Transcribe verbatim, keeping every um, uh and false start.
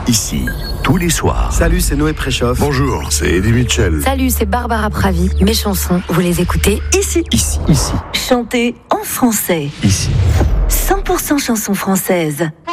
ici, tous les soirs. Salut, c'est Noé Préchoff. Bonjour, c'est Eddie Mitchell. Salut, c'est Barbara Pravi. Mes chansons, vous les écoutez ici. Ici, ici, Chantées en français. ici. cent pour cent chansons françaises.